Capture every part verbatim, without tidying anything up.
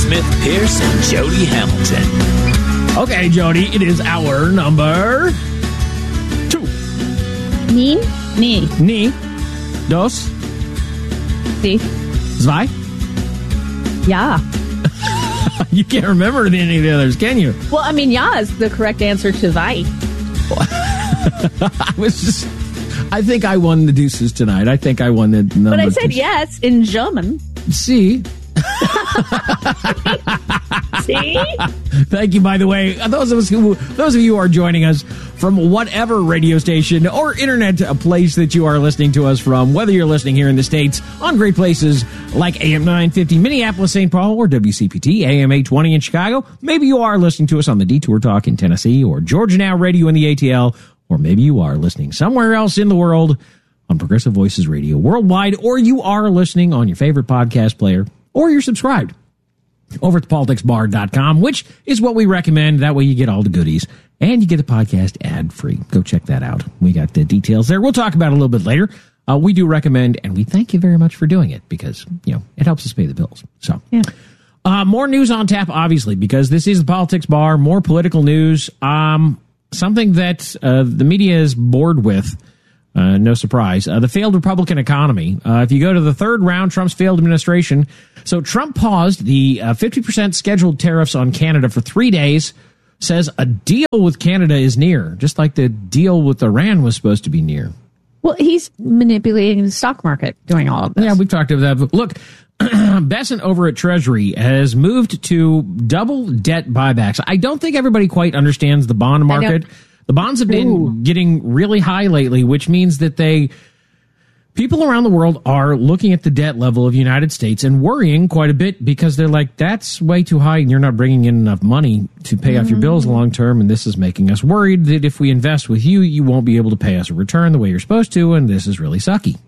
Smith Pierce and Jody Hamilton. Okay, Jody, it is our number two. Ni? Ni. Ni. Dos. Si. Zwei. Ja. You can't remember any of the others, can you? Well, I mean, ja is the correct answer to zwei. I was just... I think I won the deuces tonight. I think I won the number. But I said two. yes in German. See? See? Thank you, by the way. Those of us who, those of you who are joining us from whatever radio station or internet place that you are listening to us from, whether you're listening here in the States on great places like A M nine fifty Minneapolis, Saint Paul, or W C P T, A M eight twenty in Chicago. Maybe you are listening to us on the Detour Talk in Tennessee or Georgia Now Radio in the A T L, or maybe you are listening somewhere else in the world on Progressive Voices Radio worldwide, or you are listening on your favorite podcast player, or you're subscribed over at the politics bar dot com, which is what we recommend. That way you get all the goodies and you get the podcast ad-free. Go check that out. We got the details there. We'll talk about it a little bit later. Uh, we do recommend, and we thank you very much for doing it because, you know, it helps us pay the bills. So, yeah. uh, more news on tap, obviously, because this is the Politics Bar, more political news. Um, something that uh, the media is bored with. Uh, no surprise. Uh, the failed Republican economy. Uh, if you go to the third round, Trump's failed administration. So Trump paused the uh, fifty percent scheduled tariffs on Canada for three days, says a deal with Canada is near, just like the deal with Iran was supposed to be near. Well, he's manipulating the stock market doing all of this. Yeah, we've talked about that. Look, Besant over at Treasury has moved to double debt buybacks. I don't think everybody quite understands the bond market. The bonds have been Ooh. getting really high lately, which means that they people around the world are looking at the debt level of the United States and worrying quite a bit because they're like, that's way too high and you're not bringing in enough money to pay mm-hmm. off your bills long term. And this is making us worried that if we invest with you, you won't be able to pay us a return the way you're supposed to. And this is really sucky.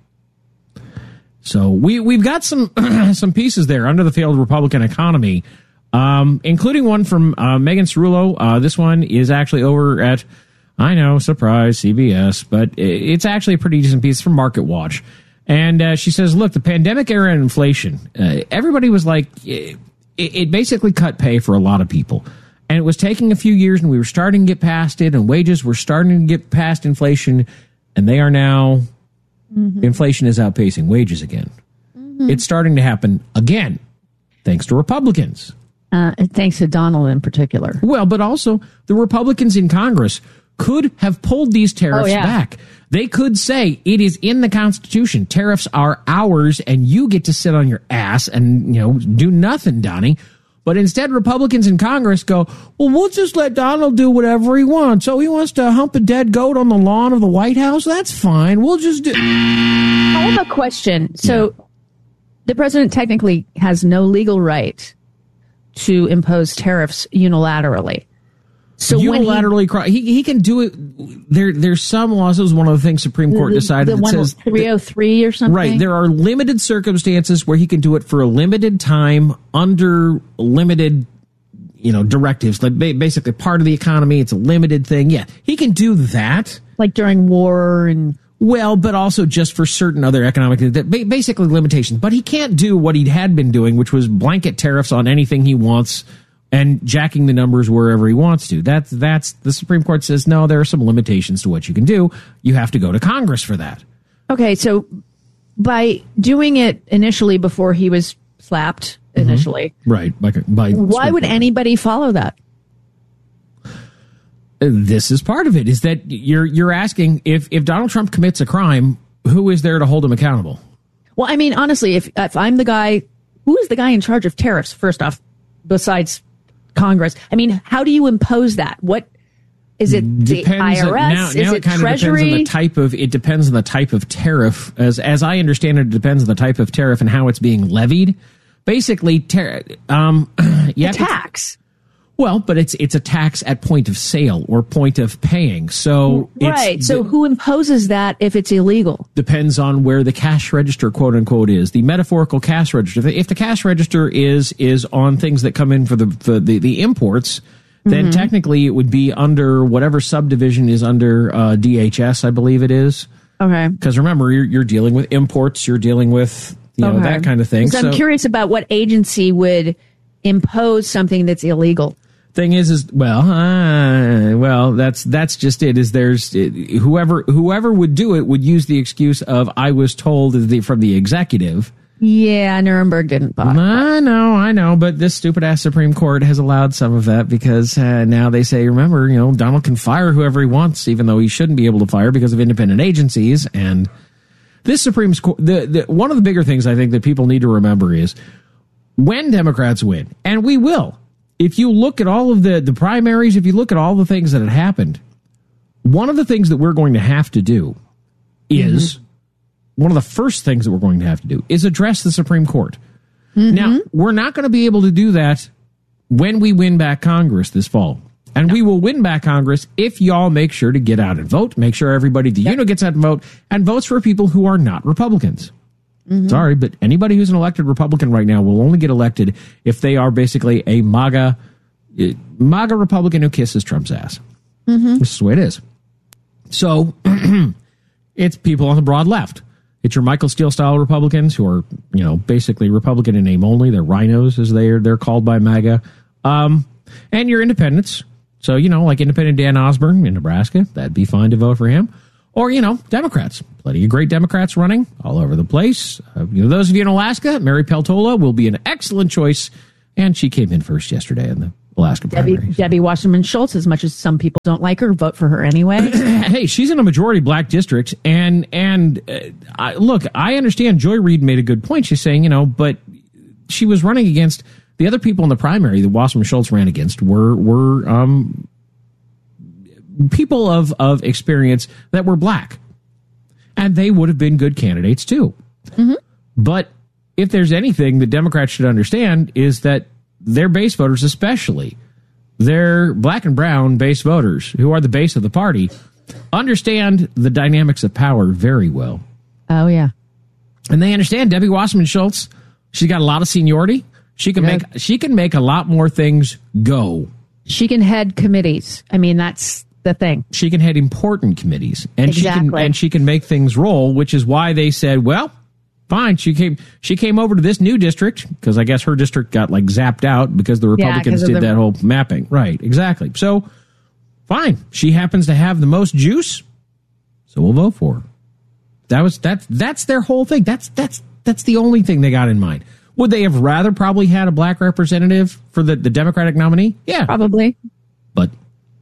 So we, we've got some some pieces there under the failed Republican economy, um, including one from uh, Megan Cerullo. Uh, this one is actually over at... I know, surprise, C B S, but it's actually a pretty decent piece from Market Watch. And uh, she says, look, the pandemic era inflation, uh, everybody was like, it, it basically cut pay for a lot of people. And it was taking a few years and we were starting to get past it and wages were starting to get past inflation. And they are now, mm-hmm. inflation is outpacing wages again. Mm-hmm. It's starting to happen again, thanks to Republicans. Uh, thanks to Donald in particular. Well, but also the Republicans in Congress could have pulled these tariffs oh, yeah. back. They could say it is in the Constitution. Tariffs are ours, and you get to sit on your ass and, you know, do nothing, Donnie. But instead, Republicans in Congress go, well, we'll just let Donald do whatever he wants. So he wants to hump a dead goat on the lawn of the White House? That's fine. We'll just do... I have a question. So yeah. the president technically has no legal right to impose tariffs unilaterally. So unilaterally, when he, he he can do it. There there's some laws. This was one of the things Supreme Court the, decided. The that one says three oh three or something. Right. There are limited circumstances where he can do it for a limited time under limited, you know, directives. Like basically part of the economy. It's a limited thing. Yeah, he can do that. Like during war and. Well, but also just for certain other economic, basically limitations. But he can't do what he had been doing, which was blanket tariffs on anything he wants. And jacking the numbers wherever he wants to. That's that's the Supreme Court says, no, there are some limitations to what you can do. You have to go to Congress for that. Okay, so by doing it initially before he was slapped initially. Mm-hmm. Right. By, by why would anybody follow that? This is part of it, is that you're you're asking if, if Donald Trump commits a crime, who is there to hold him accountable? Well, I mean, honestly, if if I'm the guy, who is the guy in charge of tariffs, first off, besides Congress? I mean, how do you impose that? What is it? The depends I R S? On, now, is now it, it kind Treasury? of depends on the type of. It depends on the type of tariff. As as I understand it, it depends on the type of tariff and how it's being levied. Basically, ter- um, yeah, tax. Well, but it's it's a tax at point of sale or point of paying. So right. It's, so who imposes that if it's illegal? Depends on where the cash register, quote unquote, is. The metaphorical cash register. If the cash register is is on things that come in for the for the, the imports, then mm-hmm. technically it would be under whatever subdivision is under uh, D H S, I believe it is. Okay. Because remember, you're you're dealing with imports. You're dealing with you know okay. that kind of thing. So I'm curious about what agency would impose something that's illegal. Thing is, is well, uh, well, that's that's just it. Is there's it, whoever whoever would do it would use the excuse of I was told the, from the executive. Yeah, Nuremberg didn't bother. I know, I know, but this stupid ass Supreme Court has allowed some of that because uh, now they say, remember, you know, Donald can fire whoever he wants, even though he shouldn't be able to fire because of independent agencies. And this Supreme Court, the, the one of the bigger things I think that people need to remember is when Democrats win, and we will. If you look at all of the, the primaries, if you look at all the things that had happened, one of the things that we're going to have to do is, mm-hmm. one of the first things that we're going to have to do is address the Supreme Court. Mm-hmm. Now, we're not going to be able to do that when we win back Congress this fall. And no. we will win back Congress if y'all make sure to get out and vote, make sure everybody, the yep. unit gets out and vote, and votes for people who are not Republicans. Mm-hmm. Sorry, but anybody who's an elected Republican right now will only get elected if they are basically a MAGA, MAGA Republican who kisses Trump's ass. Mm-hmm. This is the way it is. So it's people on the broad left. It's your Michael Steele style Republicans who are, you know, basically Republican in name only. They're rhinos, as they're they're called by MAGA. Um, and your independents. So, you know, like independent Dan Osborne in Nebraska, that'd be fine to vote for him. Or, you know, Democrats. Plenty of great Democrats running all over the place. Uh, you know, those of you in Alaska, Mary Peltola will be an excellent choice. And she came in first yesterday in the Alaska Debbie, primaries. Debbie Wasserman Schultz, as much as some people don't like her, vote for her anyway. Hey, she's in a majority black district. And, and uh, I, look, I understand Joy Reid made a good point. She's saying, you know, but she was running against the other people in the primary that Wasserman Schultz ran against were, were, um, people of, of experience that were black. And they would have been good candidates, too. Mm-hmm. But if there's anything that Democrats should understand is that their base voters, especially their black and brown base voters, who are the base of the party, understand the dynamics of power very well. Oh, yeah. And they understand Debbie Wasserman Schultz. She's got a lot of seniority. She can make she can make a lot more things go. She can head committees. I mean, that's the thing. She can head important committees, and exactly. she can and she can make things roll, which is why they said, well, fine. She came she came over to this new district because I guess her district got like zapped out because the Republicans yeah, did the, that whole mapping. Right, exactly. So fine. She happens to have the most juice, so we'll vote for her. That was that's that's their whole thing. That's that's that's the only thing they got in mind. Would they have rather probably had a black representative for the, the Democratic nominee? Yeah. Probably. But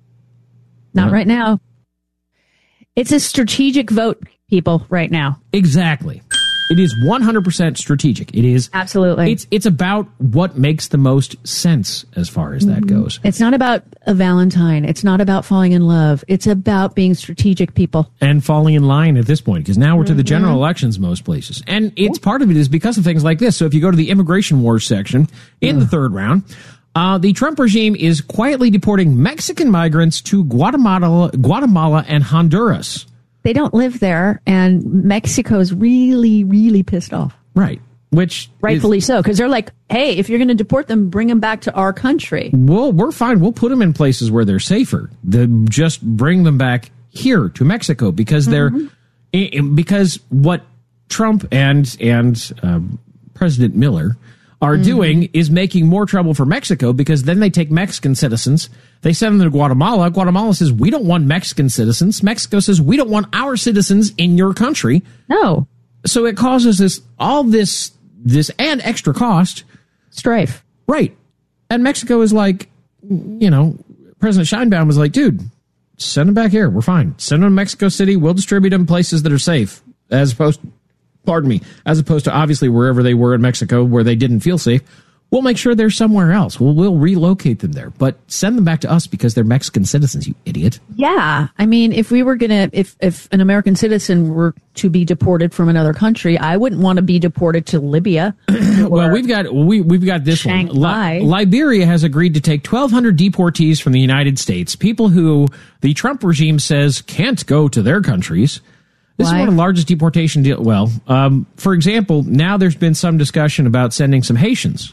not right now. It's a strategic vote, people, right now. Exactly. It is one hundred percent strategic. It is. Absolutely. It's it's about what makes the most sense as far as that mm-hmm. goes. It's not about a Valentine. It's not about falling in love. It's about being strategic, people. And falling in line at this point, because now we're to the general mm-hmm. elections most places. And it's part of it is because of things like this. So if you go to the immigration wars section in mm. the third round, uh, the Trump regime is quietly deporting Mexican migrants to Guatemala, Guatemala and Honduras. They don't live there, and Mexico's really, really pissed off. Right. Which rightfully is, so, because they're like, hey, if you're going to deport them, bring them back to our country. Well, we're fine. We'll put them in places where they're safer. The, just bring them back here to Mexico because they're mm-hmm. because what Trump and and um, President Miller are mm-hmm. doing is making more trouble for Mexico because then they take Mexican citizens, they send them to Guatemala. Guatemala says, we don't want Mexican citizens. Mexico says, we don't want our citizens in your country. No. So it causes this, all this, this and extra cost. Strife. Right. And Mexico is like, you know, President Sheinbaum was like, dude, send them back here. We're fine. Send them to Mexico City. We'll distribute them places that are safe as opposed to, pardon me, as opposed to obviously wherever they were in Mexico where they didn't feel safe. We'll make sure they're somewhere else. We'll, we'll relocate them there, but send them back to us because they're Mexican citizens, you idiot. Yeah. I mean, if we were going to, if, if an American citizen were to be deported from another country, I wouldn't want to be deported to Libya. Well, we've got, we, we've got this Shanghai. one. Li- Liberia has agreed to take twelve hundred deportees from the United States, people who the Trump regime says can't go to their countries. This Why? is one of the largest deportation deal. Well, um, for example, now there's been some discussion about sending some Haitians.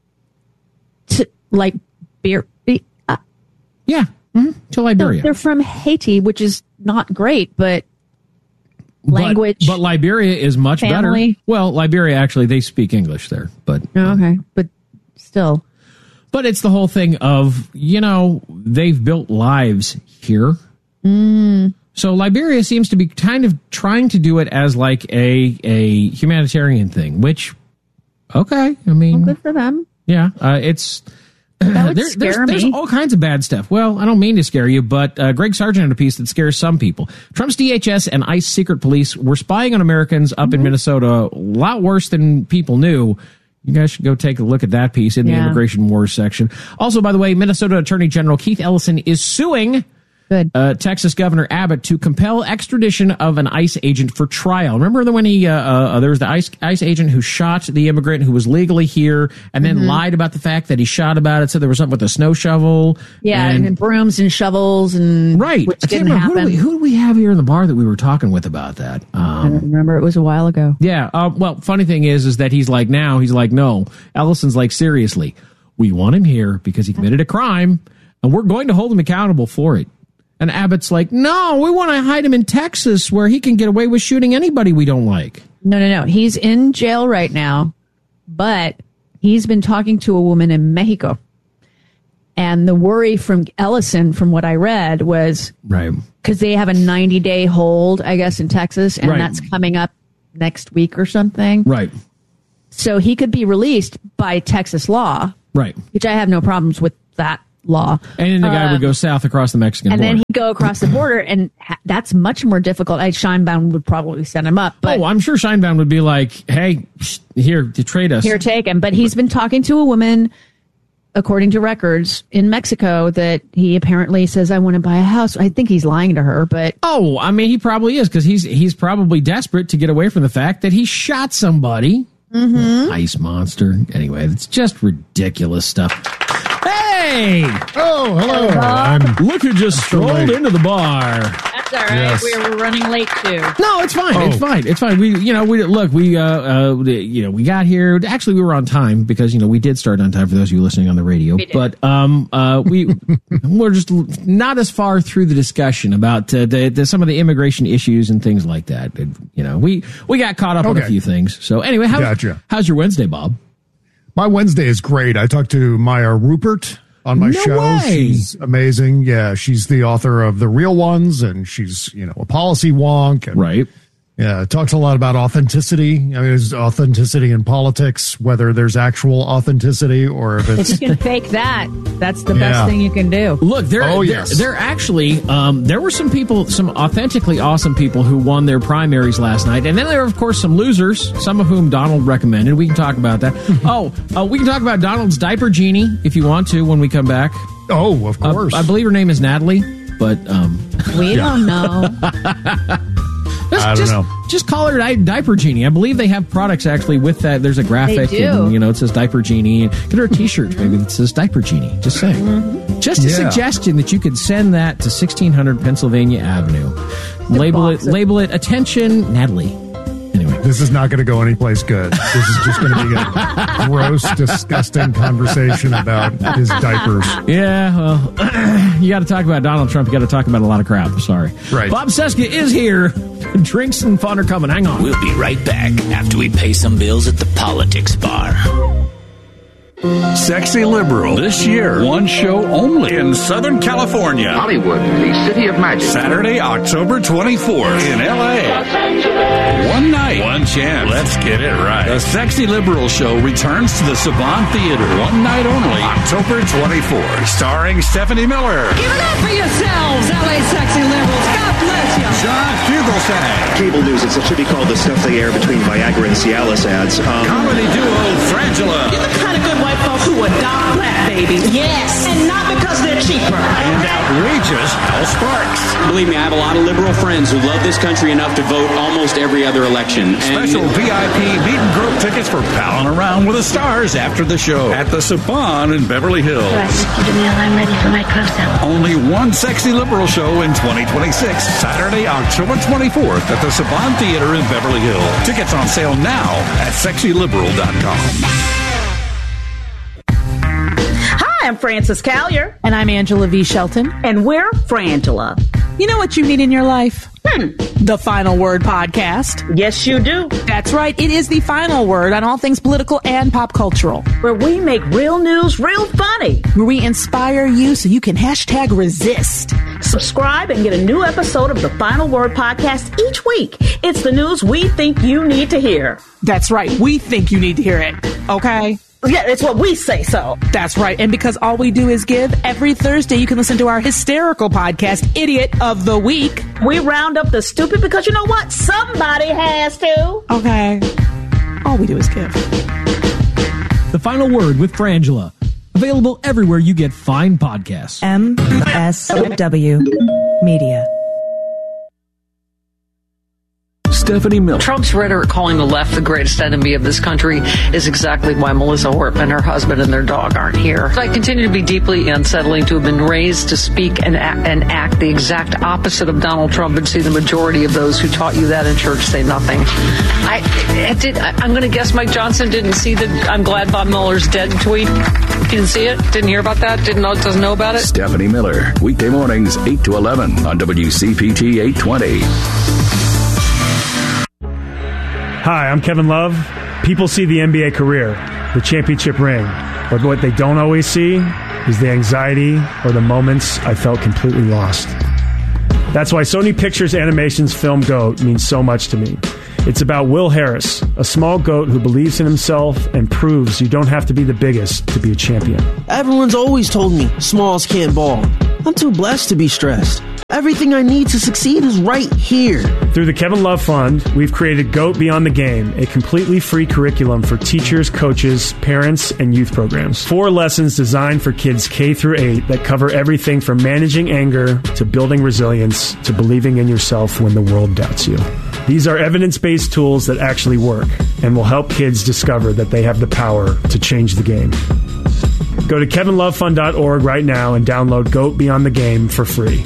To, like, beer. Uh, yeah, mm-hmm, to Liberia. No, they're from Haiti, which is not great, but language. But, but Liberia is much family. better. Well, Liberia, actually, they speak English there. But oh, okay, but still. But it's the whole thing of, you know, they've built lives here. Mm. So Liberia seems to be kind of trying to do it as like a a humanitarian thing, which, okay, I mean, well, good for them. Yeah, uh, it's that would there, scare there's, me. there's all kinds of bad stuff. Well, I don't mean to scare you, but uh, Greg Sargent had a piece that scares some people. Trump's D H S and ICE secret police were spying on Americans up mm-hmm. in Minnesota, a lot worse than people knew. You guys should go take a look at that piece in the yeah. immigration wars section. Also, by the way, Minnesota Attorney General Keith Ellison is suing Good. Uh, Texas Governor Abbott to compel extradition of an ICE agent for trial. Remember the, when he uh, uh, there was the ICE, ICE agent who shot the immigrant who was legally here and then mm-hmm. lied about the fact that he shot about it, said there was something with a snow shovel. Yeah, and, and brooms and shovels and right. which I can't didn't remember, happen. who, do we, who do we have here in the bar that we were talking with about that? Um, I don't remember. It was a while ago. Yeah. Uh, well, funny thing is, is that he's like now he's like no. Ellison's like seriously, we want him here because he committed a crime and we're going to hold him accountable for it. And Abbott's like, no, we want to hide him in Texas where he can get away with shooting anybody we don't like. No, no, no. He's in jail right now, but he's been talking to a woman in Mexico. And the worry from Ellison, from what I read, was right because they have a ninety-day hold, I guess, in Texas, and right. that's coming up next week or something. Right. So he could be released by Texas law. Right. Which I have no problems with that law. And then the guy um, would go south across the Mexican and border. And then he'd go across the border, and ha- that's much more difficult. I, Scheinbaum would probably send him up. But oh, I'm sure Scheinbaum would be like, hey, here, to trade us. Here, take him. But he's been talking to a woman, according to records, in Mexico that he apparently says, I want to buy a house. I think he's lying to her, but... Oh, I mean, he probably is, because he's, he's probably desperate to get away from the fact that he shot somebody. Mm-hmm. Ice monster. Anyway, it's just ridiculous stuff. Hey! Oh, hello. Bob. I'm Look who just strolled into the bar. That's all right. Yes. We were running late too. No, it's fine. Oh. It's fine. It's fine. We, you know, we look. We, uh, uh, you know, we got here. Actually, we were on time because you know we did start on time for those of you listening on the radio. We did. But um, uh, we we're just not as far through the discussion about uh, the, the some of the immigration issues and things like that. And, you know, we we got caught up on Okay. a few things. So anyway, how's, Gotcha. how's your Wednesday, Bob? My Wednesday is great. I talked to Maya Rupert on my No show. way. She's amazing. Yeah, she's the author of The Real Ones, and she's, you know, a policy wonk. And, Right. Yeah, talks a lot about authenticity. I mean, there's authenticity in politics, whether there's actual authenticity or if If it's... you can fake that, that's the Yeah. best thing you can do. Look, there, Oh, there, yes. there actually, um, there were some people, some authentically awesome people who won their primaries last night. And then there were, of course, some losers, some of whom Donald recommended. We can talk about that. oh, uh, we can talk about Donald's diaper genie if you want to when we come back. Oh, of course. Uh, I believe her name is Natalie, but um, We don't know. just, I don't just, know. just call her di- diaper genie. I believe they have products actually with that. There's a graphic, They do. and you know it says diaper genie. Get her a T-shirt maybe that says diaper genie. Just saying. Mm-hmm. Just a Yeah. suggestion that you could send that to sixteen hundred Pennsylvania Avenue. Label it. box of- Label it. Attention, Natalie. Anyway. This is not going to go anyplace good. This is just going to be a gross, disgusting conversation about his diapers. Yeah, well, you got to talk about Donald Trump. You got to talk about a lot of crap. I'm sorry. Right. Bob Seska is here. Drinks and fun are coming. Hang on. We'll be right back after we pay some bills at the politics bar. Sexy Liberal. This year, one show only in Southern California. Hollywood, the city of magic. Saturday, October twenty-fourth in L A. One night, one chance. Let's get it right. The Sexy Liberal Show returns to the Saban Theater. One night only, October twenty-fourth. Starring Stephanie Miller. Give it up for yourselves, L A Sexy Liberals. God bless you. John Fugelsang. Cable news, it should be called the stuff they air between Viagra and Cialis ads. Um, Comedy duo Frangela. You're the kind of good white folks who adopt black babies. Yes. And not because they're cheaper. And outrageous Al Sparks. Believe me, I have a lot of liberal friends who love this country enough to vote almost every other election. And Special V I P meet and grope tickets for palling around with the stars after the show at the Saban in Beverly Hills. I'm ready for my close-up. Only one Sexy Liberal show in twenty twenty-six. Saturday, October twenty-fourth at the Saban Theater in Beverly Hills. Tickets on sale now at sexy liberal dot com. Hi, I'm Frances Callier. And I'm Angela V. Shelton. And we're Frangela. You know what you need in your life? Hmm. The Final Word Podcast. Yes, you do. That's right. It is the final word on all things political and pop cultural. Where we make real news real funny. Where we inspire you so you can hashtag resist. Subscribe and get a new episode of the Final Word Podcast each week. It's the news we think you need to hear. That's right. We think you need to hear it. Okay? Yeah, it's what we say so. That's right. And because all we do is give, every Thursday you can listen to our hysterical podcast, Idiot of the Week. We round up the stupid because you know what? Somebody has to. Okay. All we do is give. The Final Word with Frangela. Available everywhere you get fine podcasts. M S W Media. Stephanie Miller. Trump's rhetoric calling the left the greatest enemy of this country is exactly why Melissa Hortman, her husband, and their dog aren't here. I continue to be deeply unsettling to have been raised to speak and act, and act the exact opposite of Donald Trump and see the majority of those who taught you that in church say nothing. I, I did. I, I'm going to guess Mike Johnson didn't see the "I'm glad Bob Mueller's dead" tweet. He didn't see it. Didn't hear about that. Didn't know. Doesn't know about it. Stephanie Miller, weekday mornings eight to eleven on W C P T eight twenty. Hi, I'm Kevin Love. People see the N B A career, the championship ring, but what they don't always see is the anxiety or the moments I felt completely lost. That's why Sony Pictures Animation's film GOAT means so much to me. It's about Will Harris, a small goat who believes in himself and proves you don't have to be the biggest to be a champion. Everyone's always told me smalls can't ball. I'm too blessed to be stressed. Everything I need to succeed is right here. Through the Kevin Love Fund, we've created GOAT Beyond the Game, a completely free curriculum for teachers, coaches, parents, and youth programs. Four lessons designed for kids K through eight that cover everything from managing anger to building resilience to believing in yourself when the world doubts you. These are evidence-based tools that actually work and will help kids discover that they have the power to change the game. Go to kevin love fund dot org right now and download GOAT Beyond the Game for free.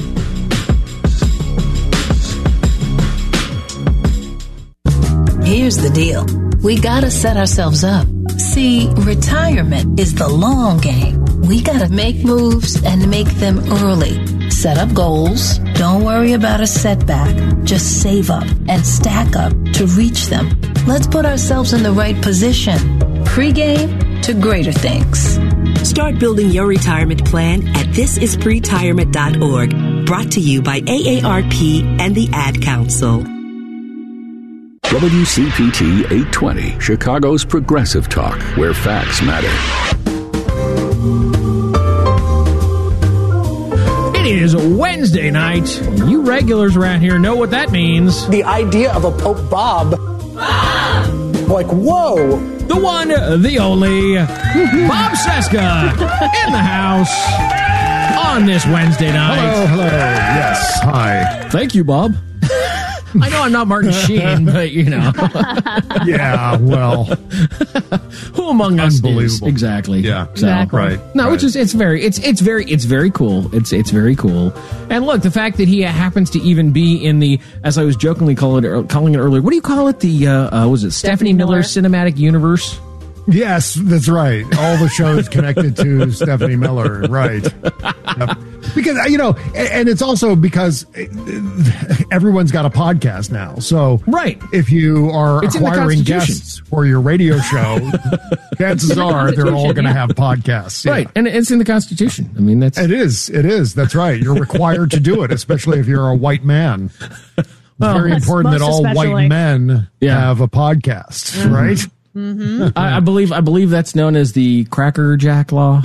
Here's the deal. We gotta set ourselves up. See, retirement is the long game. We gotta make moves and make them early. Set up goals. Don't worry about a setback. Just save up and stack up to reach them. Let's put ourselves in the right position. Pre-game to greater things. Start building your retirement plan at this is pretirement dot org. Brought to you by A A R P and the Ad Council. W C P T eight twenty, Chicago's progressive talk, where facts matter. It is Wednesday night. You regulars around here know what that means. The idea of a Pope Bob. Like, whoa. The one, the only, Bob Cesca in the house on this Wednesday night. Hello, hello. Yes, hi. Thank you, Bob. I know I'm not Martin Sheen, but you know. Yeah, well. Who among us Unbelievable. is? Exactly. Yeah, so, exactly. Right. No, right. which is it's very it's it's very it's very cool. It's it's very cool. And look, the fact that he happens to even be in the, as I was jokingly calling it calling it earlier, what do you call it? The uh, uh was it Stephanie, Stephanie Miller, Miller Cinematic Universe? Yes, that's right. All the shows connected to Stephanie Miller, right. Yep. Because, you know, and it's also because everyone's got a podcast now. So right. if you are it's acquiring guests for your radio show, chances the are they're all going to yeah. have podcasts. Yeah. Right, and it's in the Constitution. I mean, that's... It is, it is. That's right. You're required to do it, especially if you're a white man. It's well, very important that all especially. white men yeah. have a podcast, mm-hmm. right? Mm-hmm. I, I believe I believe that's known as the Cracker Jack Law.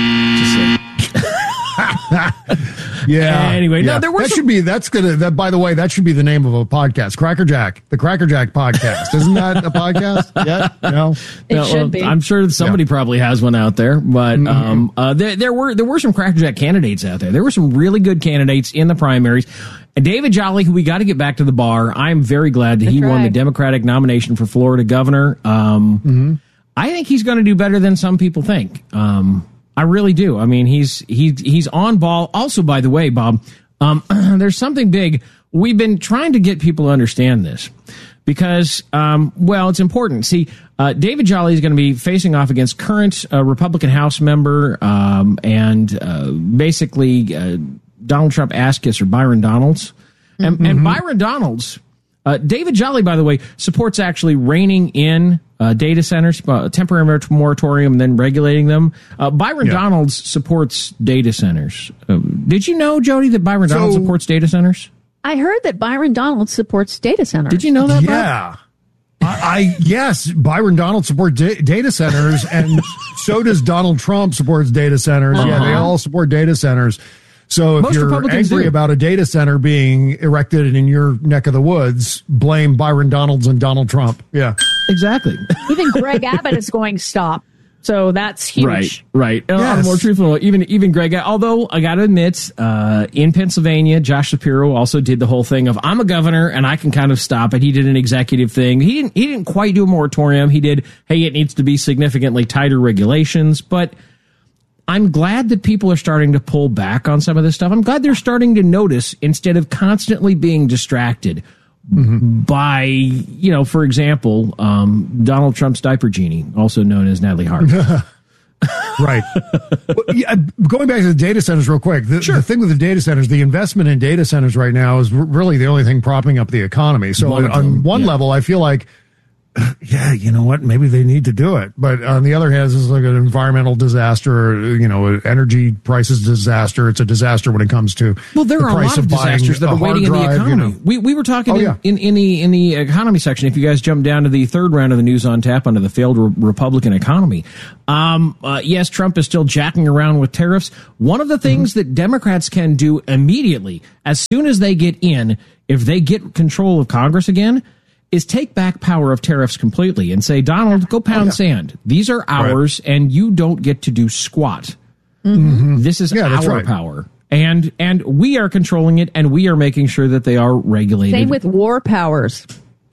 yeah. Anyway, yeah. no, there were that some... should be that's gonna. That by the way, that should be the name of a podcast. Cracker Jack, the Cracker Jack podcast. Isn't that a podcast? Yeah, no, it no, should well, be. I'm sure somebody yeah. probably has one out there, but mm-hmm. um, uh, there, there were there were some Cracker Jack candidates out there. There were some really good candidates in the primaries. David Jolly, who we got to get back to the bar. I'm very glad that That's he right. won the Democratic nomination for Florida governor. Um, mm-hmm. I think he's going to do better than some people think. Um, I really do. I mean, he's he, he's on ball. Also, by the way, Bob, um, there's something big. We've been trying to get people to understand this because, um, well, it's important. See, uh, David Jolly is going to be facing off against current uh, Republican House member um, and uh, basically uh, Donald Trump ass kisser, Byron Donalds. And, mm-hmm. and Byron Donalds, uh, David Jolly, by the way, supports actually reining in uh, data centers, uh, temporary moratorium, and then regulating them. Uh, Byron yeah. Donalds supports data centers. Um, did you know, Jody, that Byron so, Donalds supports data centers? I heard that Byron Donalds supports data centers. Did you know that? Yeah. I, I yes, Byron Donalds supports da- data centers, and so does Donald Trump supports data centers. Uh-huh. Yeah, they all support data centers. So if Most you're Republicans angry do. about a data center being erected in your neck of the woods, blame Byron Donalds and Donald Trump. Yeah, exactly. Even Greg Abbott is going stop. So that's huge. Right, right. Yes. Uh, more truthful, even even Greg, although I got to admit, uh, in Pennsylvania, Josh Shapiro also did the whole thing of I'm a governor and I can kind of stop it. He did an executive thing. He didn't he didn't quite do a moratorium. He did, hey, it needs to be significantly tighter regulations, but I'm glad that people are starting to pull back on some of this stuff. I'm glad they're starting to notice instead of constantly being distracted mm-hmm. by, you know, for example, um, Donald Trump's diaper genie, also known as Natalie Hart. Right. Well, yeah, going back to the data centers real quick, the, sure. the thing with the data centers, the investment in data centers right now is r- really the only thing propping up the economy. So one on one yeah. level, I feel like, yeah, you know what? Maybe they need to do it. But on the other hand, this is like an environmental disaster, you know, energy prices disaster. It's a disaster when it comes to well, there the are a price lot of, of disasters that are waiting drive, in the economy. You know. We we were talking oh, in, yeah. in in the in the economy section. If you guys jump down to the third round of the news on tap under the failed re- Republican economy, um, uh, yes, Trump is still jacking around with tariffs. One of the things mm-hmm. that Democrats can do immediately, as soon as they get in, if they get control of Congress again, is take back power of tariffs completely and say, Donald, go pound oh, yeah. sand. These are ours, right. and you don't get to do squat. Mm-hmm. This is yeah, our right. power. And and we are controlling it, and we are making sure that they are regulated. Same with war powers.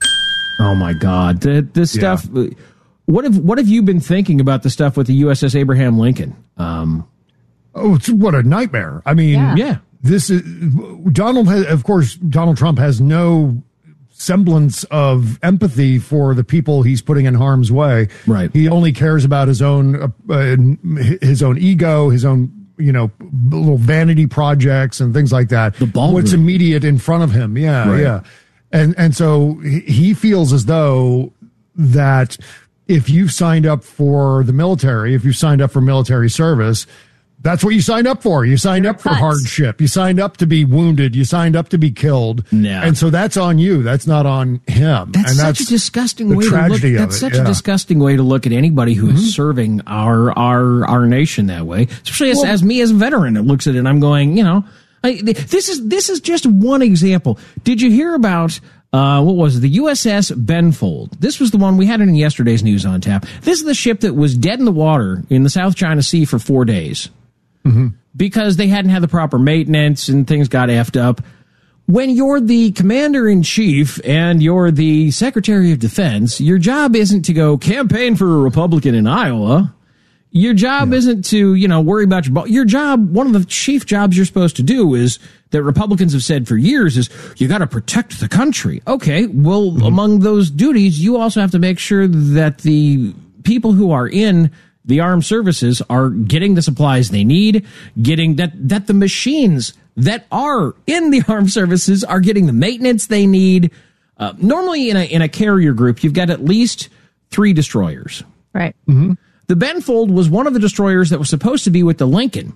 Oh, my God. The, this yeah. stuff... What have what have you been thinking about the stuff with the U S S Abraham Lincoln? Um, oh, it's, what a nightmare. I mean, yeah. yeah. This is... Donald, has, of course, Donald Trump has no semblance of empathy for the people he's putting in harm's way. Right. He only cares about his own uh, his own ego, his own, you know, little vanity projects and things like that. The ball What's room. immediate in front of him. Yeah, right. yeah. And and so he feels as though that if you've signed up for the military, if you've signed up for military service, that's what you signed up for. You signed up for hardship. You signed up to be wounded. You signed up to be killed. Yeah. And so that's on you. That's not on him. That's and such that's a disgusting way to look. That's it, such yeah. a disgusting way to look at anybody who mm-hmm. is serving our our our nation that way. Especially as, well, as me as a veteran that looks at it, I'm going, you know, I, this is this is just one example. Did you hear about? Uh, what was it? The U S S Benfold. This was the one we had it in yesterday's news on tap. This is the ship that was dead in the water in the South China Sea for four days. Mm-hmm. Because they hadn't had the proper maintenance and things got effed up. When you're the commander-in-chief and you're the Secretary of Defense, your job isn't to go campaign for a Republican in Iowa. Your job yeah. isn't to, you know, worry about your ball. Your job, one of the chief jobs you're supposed to do is, that Republicans have said for years, is you got to protect the country. Okay, well, mm-hmm. among those duties, you also have to make sure that the people who are in the armed services are getting the supplies they need, getting that, that the machines that are in the armed services are getting the maintenance they need. Uh, normally in a, in a carrier group, you've got at least three destroyers. Right. Mm-hmm. The Benfold was one of the destroyers that was supposed to be with the Lincoln,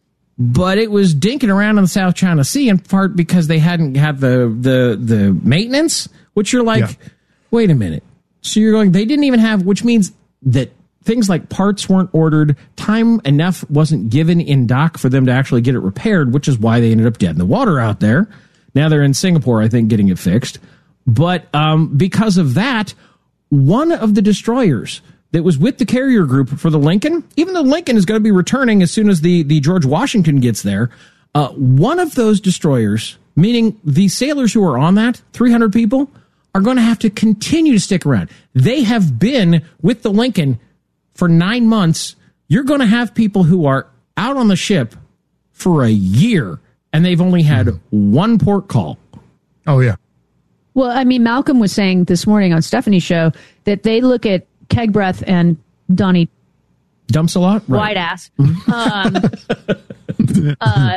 but it was dinking around in the South China Sea in part because they hadn't had the, the, the maintenance, which you're like, yeah. wait a minute. So you're going, they didn't even have, which means that things like parts weren't ordered, time enough wasn't given in dock for them to actually get it repaired, which is why they ended up dead in the water out there. Now they're in Singapore, I think, getting it fixed. But um, because of that, one of the destroyers that was with the carrier group for the Lincoln, even though Lincoln is going to be returning as soon as the, the George Washington gets there, uh, one of those destroyers, meaning the sailors who are on that, three hundred people, are going to have to continue to stick around. They have been with the Lincoln for nine months. You're going to have people who are out on the ship for a year, and they've only had mm-hmm. one port call. Oh, yeah. Well, I mean, Malcolm was saying this morning on Stephanie's show that they look at Keg Breath and Donnie dumps a lot, right. white ass. um, uh,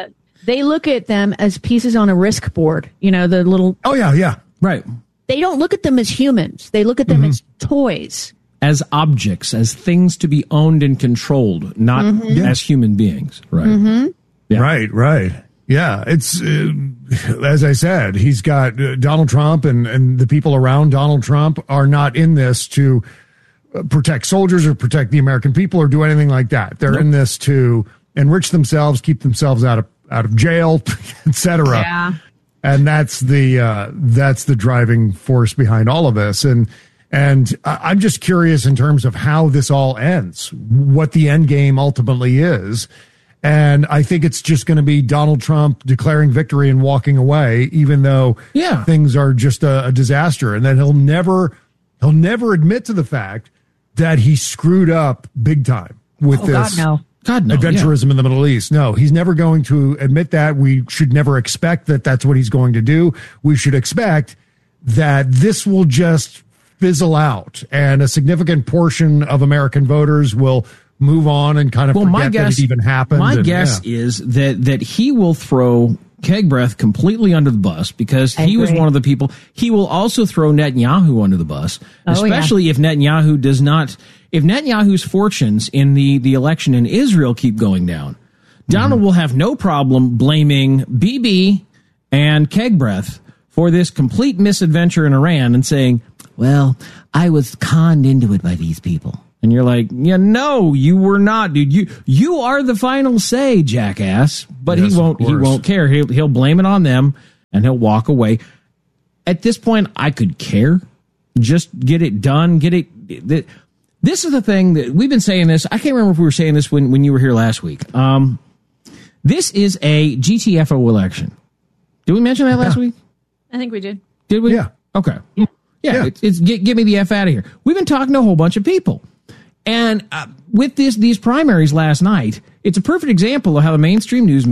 They look at them as pieces on a risk board. You know, the little. Oh, yeah, yeah. Right. They don't look at them as humans. They look at them mm-hmm. as toys. As objects, as things to be owned and controlled, not mm-hmm. yeah. as human beings. Right. Mm-hmm. Yeah. Right, right. Yeah, it's, uh, as I said, he's got uh, Donald Trump and, and the people around Donald Trump are not in this to uh, protect soldiers or protect the American people or do anything like that. They're nope. in this to enrich themselves, keep themselves out of out of jail, et cetera. Yeah. And that's the uh, that's the driving force behind all of this. And and I'm just curious in terms of how this all ends, what the end game ultimately is. And I think it's just going to be Donald Trump declaring victory and walking away, even though yeah. things are just a, a disaster. And then he'll never, he'll never admit to the fact that he screwed up big time with oh, this God, no. God, no, adventurism yeah. in the Middle East. No, he's never going to admit that. We should never expect that that's what he's going to do. We should expect that this will just fizzle out, and a significant portion of American voters will move on and kind of well, forget my guess, that it even happened. My and, guess yeah. is that that he will throw Keg Breath completely under the bus because I he agree. was one of the people. He will also throw Netanyahu under the bus, oh, especially yeah. if Netanyahu does not, if Netanyahu's fortunes in the, the election in Israel keep going down. Donald mm-hmm. will have no problem blaming Bibi and Keg Breath for this complete misadventure in Iran and saying, well, I was conned into it by these people. And you're like, yeah, no, you were not, dude. You you are the final say, jackass. But yes, he won't he won't care. He'll he'll blame it on them and he'll walk away. At this point, I could care. Just get it done. Get it. This is the thing that we've been saying this. I can't remember if we were saying this when, when you were here last week. Um, this is a G T F O election. Did we mention that last yeah. week? I think we did. Did we? Yeah. Okay. Yeah. yeah. It's, it's get, get me the F out of here. We've been talking to a whole bunch of people. And uh, with this, these primaries last night, it's a perfect example of how the mainstream news media